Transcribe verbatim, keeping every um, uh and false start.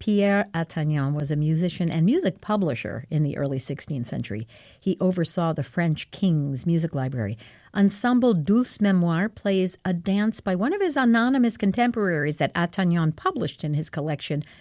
Pierre Attagnan was a musician and music publisher in the early sixteenth century. He oversaw the French king's music library. Ensemble Douce Mémoire plays a dance by one of his anonymous contemporaries that Attagnan published in his collection